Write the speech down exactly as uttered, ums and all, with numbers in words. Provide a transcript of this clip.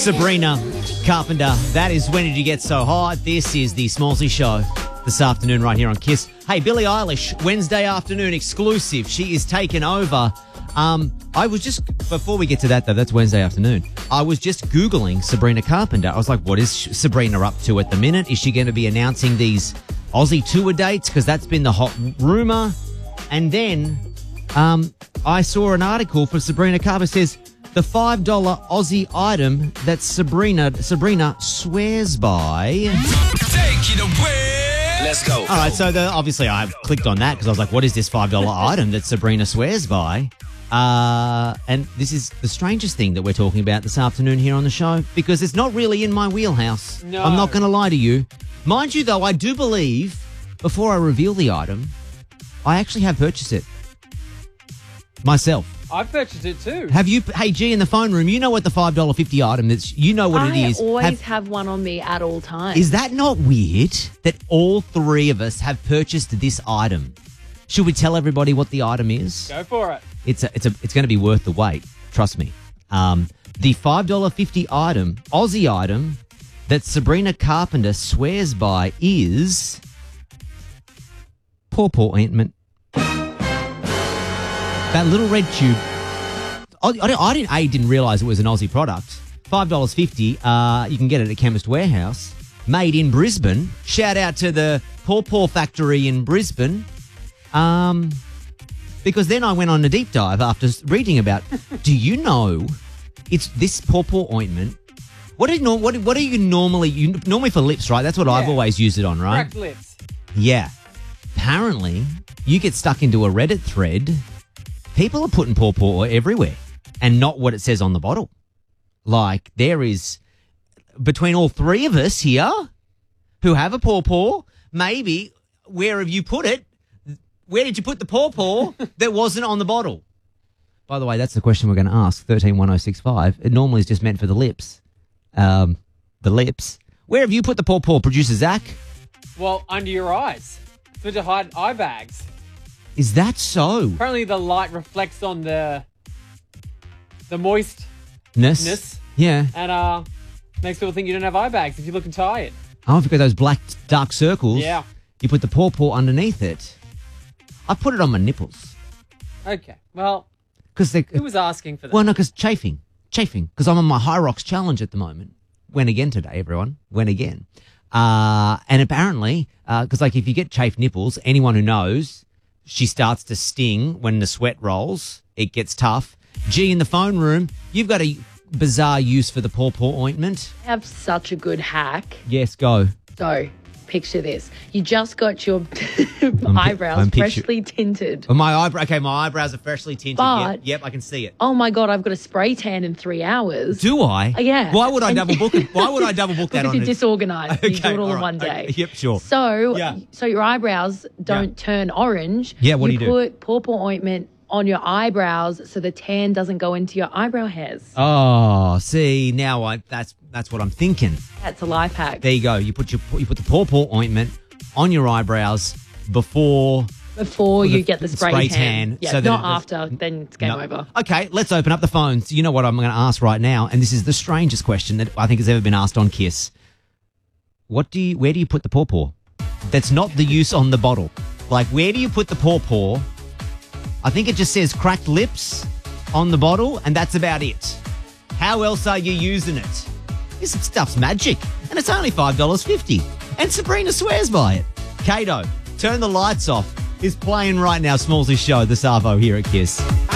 Sabrina Carpenter. That is When Did You Get So Hot? This is the Smallsy Show this afternoon right here on Kiss. Hey, Billie Eilish, Wednesday afternoon exclusive. She is taken over. Um, I was just, before we get to that though, that's Wednesday afternoon. I was just Googling Sabrina Carpenter. I was like, what is Sabrina up to at the minute? Is she going to be announcing these Aussie tour dates? Because that's been the hot rumour. And then um, I saw an article for Sabrina Carpenter says, the five dollar Aussie item that Sabrina Sabrina swears by. Take it away. Let's go. All right, so the, obviously I clicked on that because I was like, what is this five dollar item that Sabrina swears by? Uh, and this is the strangest thing that we're talking about this afternoon here on the show because it's not really in my wheelhouse. No. I'm not going to lie to you. Mind you, though, I do believe, before I reveal the item, I actually have purchased it myself. I've purchased it too. Have you? Hey, G, in the phone room, you know what the five dollars fifty item is. You know what I it is. always Have, have one on me at all times. is that not weird that all three of us have purchased this item? Should we tell everybody what the item is? Go for it. It's a, it's a, it's going to be worth the wait. Trust me. Um, the five dollars fifty item, Aussie item, that Sabrina Carpenter swears by is Paw Paw ointment. That little red tube. I, I, I didn't. I didn't realise it was an Aussie product. Five dollars fifty. Uh, you can get it at Chemist Warehouse. Made in Brisbane. Shout out to the Paw Paw factory in Brisbane. Um, because then I went on a deep dive after reading about. Do you know? It's this Paw Paw ointment. What do you what what do you normally you normally for lips, right? That's what Yeah. I've always used it on, right? Cracked lips. Yeah. Apparently, you get stuck into a Reddit thread. People are putting Paw Paw everywhere and not what it says on the bottle. Like, there is, between all three of us here who have a Paw Paw, maybe, where have you put it? Where did you put the Paw Paw that wasn't on the bottle? By the way, that's the question we're going to ask, thirteen one oh six five. It normally is just meant for the lips. Um, the lips. Where have you put the Paw Paw, producer Zach? Well, under your eyes. It's meant to hide eye bags. Is that so? Apparently the light reflects on the the moistness Ness? Yeah. and uh makes people think you don't have eye bags if you're looking tired. Oh, if you've got those black dark circles. Yeah. You put the Paw Paw underneath it. I put it on my nipples. Okay. Well, Because they. who was asking for that? Well, no, because chafing. Chafing. Because I'm on my High Rocks challenge at the moment. When again today, everyone. When again. Uh, and apparently, because like if you get chafed nipples, anyone who knows, she starts to sting when the sweat rolls. It gets tough. G, in the phone room, you've got a bizarre use for the Paw Paw ointment. I have such a good hack. Yes, go. So, picture this. You just got your I'm eyebrows picture- freshly tinted. Oh, my eyebrow. Okay, my eyebrows are freshly tinted. But- Yep, yep, I can see it. Oh my God, I've got a spray tan in three hours. Do I? Uh, yeah. Why would I And- double book it? Why would I double book that Because on you're it? disorganized. You do Okay, it all all in right. one day. Okay, yep, sure. So, Yeah. so your eyebrows don't Yeah. turn orange. Yeah, what do you do? put Paw Paw ointment on your eyebrows so the tan doesn't go into your eyebrow hairs. Oh, see, now I that's that's what I'm thinking. That's a life hack. There you go. You put your you put the Paw Paw ointment on your eyebrows before Before the you get the spray, spray tan. tan, Yeah, so that not it- after, then it's game No. over. Okay, let's open up the phones. You know what I'm going to ask right now, and this is the strangest question that I think has ever been asked on Kiss. What do you? Where do you put the Paw Paw? That's not the use on the bottle. Like, where do you put the Paw Paw? I think it just says cracked lips on the bottle, and that's about it. How else are you using it? This stuff's magic, and it's only five dollars fifty. And Sabrina swears by it. Kato, Turn the Lights Off is playing right now. Smallsy Show, the Savo here at Kiss.